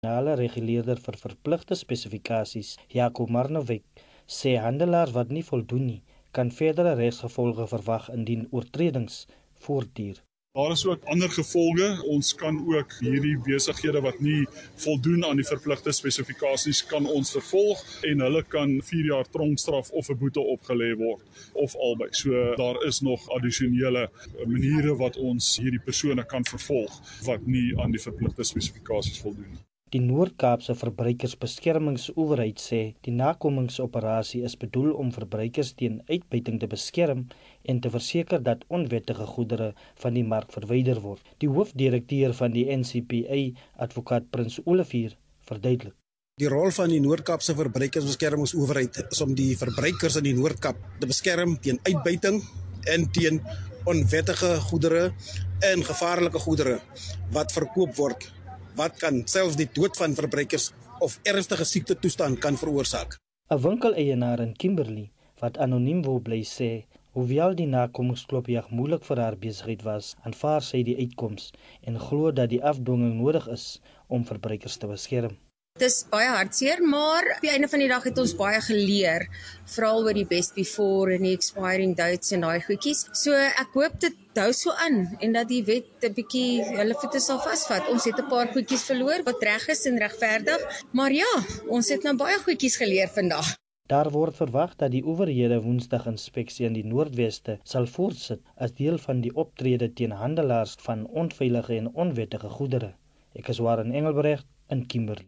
Nasionale reguleerder vir verpligte spesifikasies, Jaco Marnovic, sê handelaars wat nie voldoen nie, kan verdere regsgevolge verwag indien oortredings voortduur. Daar is ook ander gevolge. Ons kan ook hierdie besighede wat nie voldoen aan die verpligte spesifikasies kan ons vervolg en hulle kan 4 jaar tronkstraf of 'n boete opgelê word of albei. So daar is nog addisionele maniere wat ons hierdie persone kan vervolg wat nie aan die verpligte spesifikasies voldoen nie. Die Noord-Kaapse Verbruikersbeskermingsowerheid sê die nakomingsoperasie is bedoel om verbruikers teen uitbuiting te beskerm en te verseker dat onwettige goedere van die mark verwyder word. Die hoofdirekteur van die NCPA, advokaat Prins Olivier, verduidelik. Die rol van die Noord-Kaapse Verbruikersbeskermingsowerheid is om die verbruikers in die Noord-Kaap te beskerm teen uitbuiting en teen onwettige goedere en gevaarlike goedere wat verkoop word, wat kan selfs die dood van verbruikers of ernstige siektetoestand kan veroorsaak. 'n Winkeleienaar in Kimberley, wat anoniem wil bly, sê, hoewel die nakomingsklopjag moeilik vir haar besigheid was, aanvaar sy die uitkoms en glo dat die afdwinging nodig is om verbruikers te beskerm. Dit is baie hartseer, maar op die einde van die dag het ons baie geleer, veral oor die best before en die expiring dates en daai goedjies. So ek hoop dit hou so aan en dat die wet 'n bietjie hulle voete sal vasvat. Ons het 'n paar goedjies verloor wat reg is en regverdig, maar ja, ons het nou baie goedjies geleer vandag. Daar word verwag dat die owerhede Woensdag inspeksie in die Noordweste sal voortsit as deel van die optrede teen handelaars van onveilige en onwettige goedere. Ek is Warren Engelbrecht in Kimberley.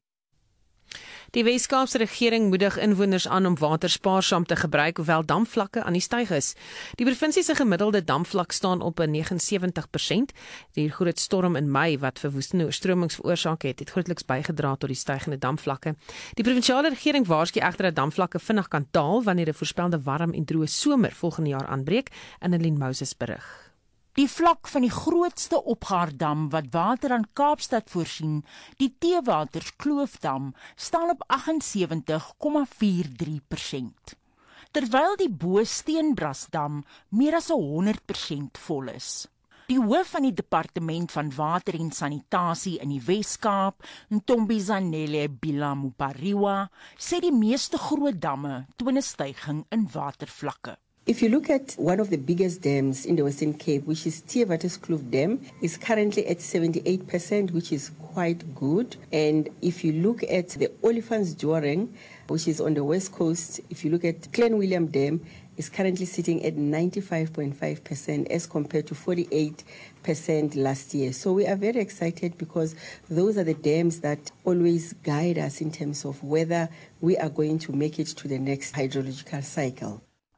Die Wes-Kaapse regering moedig inwoners aan om water spaarsaam te gebruik hoewel damvlakke aan die styg is. Die provinsie se gemiddelde damvlak staan op 79%. Die groot storm in Mei wat verwoestende oorstromings veroorsaak het grootliks bygedra tot die stygende damvlakke. Die provinsiale regering waarsku egter dat damvlakke vinnig kan daal wanneer 'n voorspelde warm en droë somer volgende jaar aanbreek, Annelien Moses berig. Die vlak van die grootste opgaardam wat water aan Kaapstad voorsien, die Teewaters Kloofdam, staan op 78,43%. Terwyl die Bo Steenbrasdam meer as 100% vol is. Die hoof van die Departement van Water en Sanitasie in die Wes-Kaap, Ntombizanele Bilamupariwa, sê die meeste groot damme toon 'n styging in watervlakke. If you look at one of the biggest dams in the Western Cape, which is Teewaters Kloof Dam, is currently at 78%, which is quite good. And if you look at the Olifants Joring, which is on the west coast, if you look at Glen William Dam, is currently sitting at 95.5% as compared to 48% last year. So we are very excited because those are the dams that always guide us in terms of whether we are going to make it to the next hydrological cycle.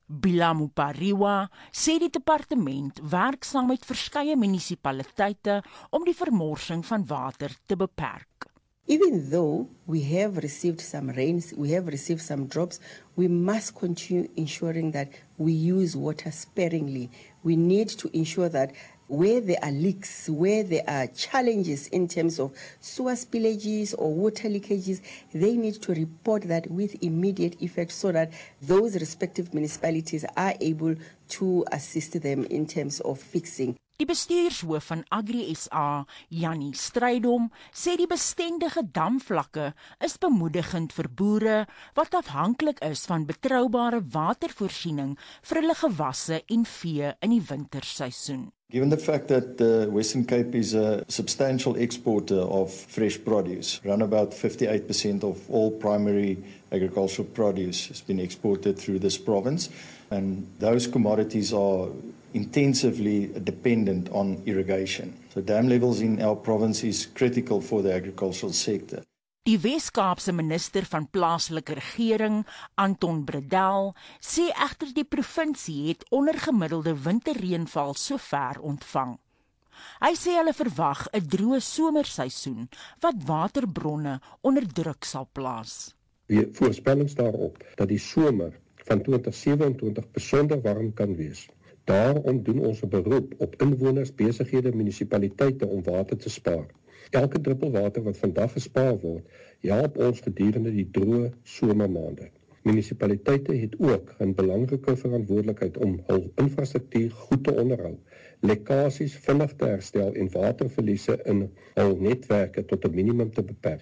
Bilamupariwa sê die departement werk saam met verskeie munisipaliteite om die vermorsing van water te beperk. Even though we have received some rains, we have received some drops, we must continue ensuring that we use water sparingly. We need to ensure that where there are leaks, where there are challenges in terms of sewer spillages or water leakages, they need to report that with immediate effect so that those respective municipalities are able to assist them in terms of fixing. Die bestuurshoof van Agri SA, Jannie Strydom, sê die bestendige damvlakke is bemoedigend vir boere wat afhanklik is van betroubare watervoorsiening vir hulle gewasse en vee in die winterseisoen. Given the fact that the Western Cape is a substantial exporter of fresh produce, around about 58% of all primary agricultural produce has been exported through this province, and those commodities are intensively dependent on irrigation. So dam levels in our province is critical for the agricultural sector. Die Wes-Kaapse minister van plaaslike regering, Anton Bredel, sê egter die provinsie het ondergemiddelde winterreënval sover ontvang. Hy sê hulle verwag 'n droë somerseisoen wat waterbronne onder druk sal plaas. Die voorspellings daarop dat die somer van 2027 besonder warm kan wees. Daarom doen ons 'n beroep op inwoners, besighede, munisipaliteite om water te spaar. Elke druppel water wat vandag gespaar word, help ons gedurende die droë somermaande. Munisipaliteite het ook 'n belangrike verantwoordelikheid om hul infrastruktuur goed te onderhou, lekkasies vinnig te herstel en waterverliese in hul netwerke tot 'n minimum te beperk.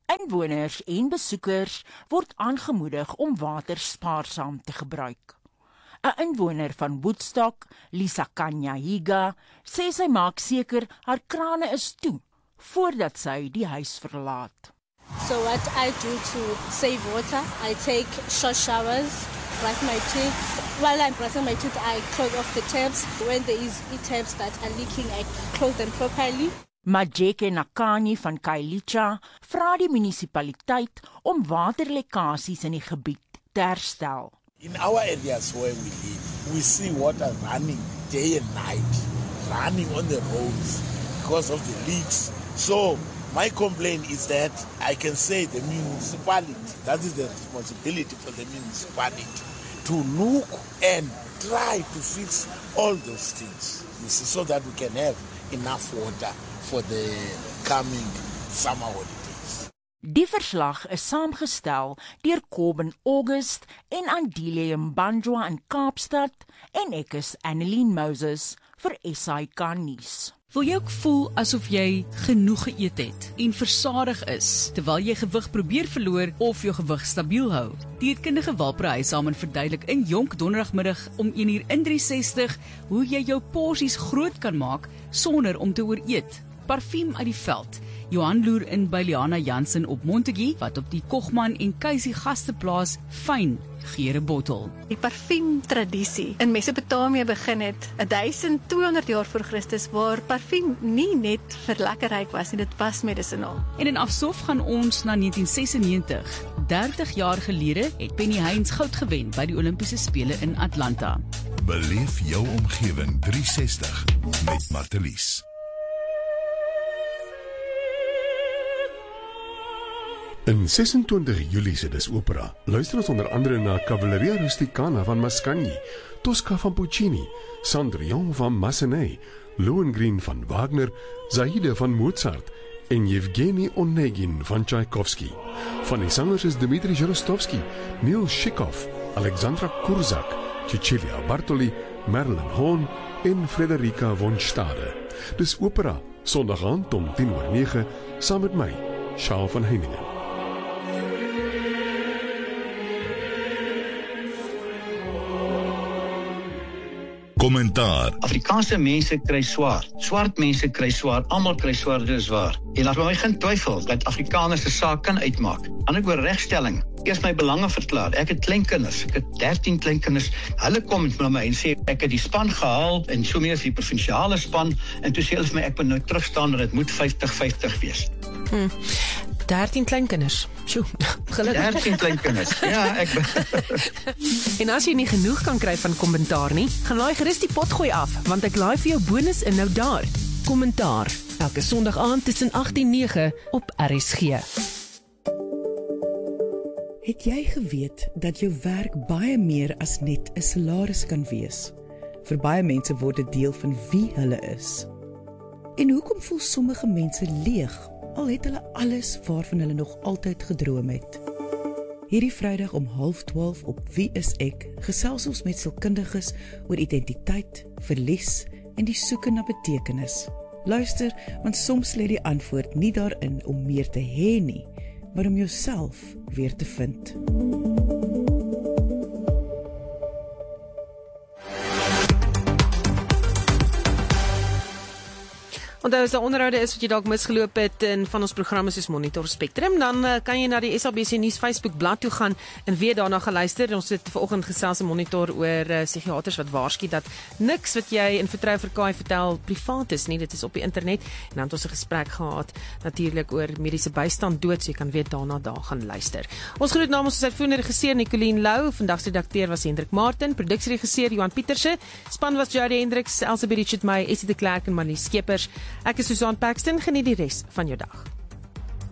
Inwoners en besoekers word aangemoedig om water spaarsaam te gebruik. 'n Inwoner van Woodstock, Lisa Kanyahiga, sê sy maak seker haar krane is toe voordat sy die huis verlaat. So what I do to save water, I take short showers, brush my teeth. While I'm brushing my teeth, I close off the taps. When there is taps that are leaking, I close them properly. Majeke Nakani van Kailicha vra die munisipaliteit om waterlekkasies in die gebied te herstel. In our areas where we live, we see water running day and night, running on the roads because of the leaks. So my complaint is that I can say the municipality, that is the responsibility for the municipality, to look and try to fix all those things, so that we can have enough water for the coming summer holidays. Die verslag is saamgestel deur Coben August en Andile Mbanjwa in Kaapstad en ek is Annelien Moses vir SAK nuus. Wil jy ook voel asof jy genoeg geëet het en versadig is, terwyl jy gewig probeer verloor of jou gewig stabiel hou? Dieetkundige Walpra Huishamen verduidelik in Jonk donderdagmiddag om 1:63 hoe jy jou porsies groot kan maak sonder om te ooreet. Parfuum uit die veld. Johan loer in by Liana Jansen op Montague, wat op die Kogman en Keisie gasteplaas fyn geure bottel. Die parfuumtradisie in Mesopotamië begin het 1200 jaar voor Christus, waar parfuum nie net vir lekkerryk was nie, dit was medisinaal. En in Afsof gaan ons na 1996. 30 jaar gelede het Penny Heinz goud gewen by die Olimpiese Spele in Atlanta. Beleef jou omgewing 360 met Martelies. In 26 Julie se Dis Opera luister ons onder andere na Cavalleria Rusticana van Mascagni, Tosca van Puccini, Cendrillon van Massenet, Lohengrin van Wagner, Zaide van Mozart en Yevgeny Onegin van Tchaikovsky. Van die sangers is Dmitri Jarostovsky, Neil Shikov, Alexandra Kurzak, Cecilia Bartoli, Marilyn Horn en Frederika von Stade. Dis Opera, Sondag aand om 10:09, saam met my, Charles van Heiningen. Kommentaar. Afrikaanse mense kry swaar. Swart mense kry swaar. Almal kry swaar, dit is waar. En laat my geen twyfel dat Afrikaners se saak kan uitmaak. Ander oor regstelling. Eers my belange verklaar. Ek het kleinkinders. Ek het 13 kleinkinders. Hulle kom met my en sê ek het die span gehaal en so meer as die provinsiale span en toe sê hulle vir my ek moet nou terugstaan dat dit moet 50-50 wees. 13 kleinkinders. Sjoe, gelukkig. 13 kleinkinders. Ja, ek En as jy nie genoeg kan kry van kommentaar nie, gaan laai gerus die pot gooi af, want ek laai vir jou bonus in nou daar. Kommentaar, elke Sondag aand tussen 8 en 9 op RSG. Het jy geweet dat jou werk baie meer as net 'n salaris kan wees? Vir baie mense word dit deel van wie hulle is. En hoekom voel sommige mense leeg, al het hulle alles waarvan hulle nog altyd gedroom het? Hierdie Vrydag om 11:30 op Wie is ek, gesels ons met sielkundiges oor identiteit, verlies en die soeke na betekenis. Luister, want soms lê die antwoord nie daarin om meer te hê nie, maar om jouself weer te vind. Onthou as daar onderhoude is wat jy dalk misgeloop het in van ons programme soos Monitor Spectrum, dan kan jy na die SABC Nuus Facebook bladsy toe gaan en weer daarna geluister. Ons het vanoggend gesels in Monitor oor psigiaters wat waarsku dat niks wat jy in vertrou vir Kai vertel privaat is nie, dit is op die internet. En dan het ons 'n gesprek gehad natuurlik oor mediese bystand dood, so jy kan weer daarna daar gaan luister. Ons groet namens ons uitvoerende regisseur Nicoline Lou, vandag se redakteur was Hendrik Martin, produksieregisseur Johan Pieterse, span was Jody Hendriks, Elsabeth Richard May, Essie de Klerk en Marlies Skeepers. Ek is Susan Paxton, geniet die res van jou dag.